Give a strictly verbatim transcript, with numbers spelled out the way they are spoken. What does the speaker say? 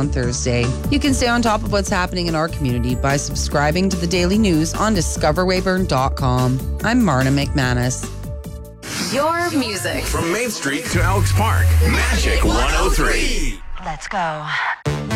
on Thursday. You can stay on top of what's happening in our community by subscribing to the Daily News on discover weyburn dot com. I'm Marna McManus. Your music. From Main Street to Elks Park. Magic one oh three. Let's go.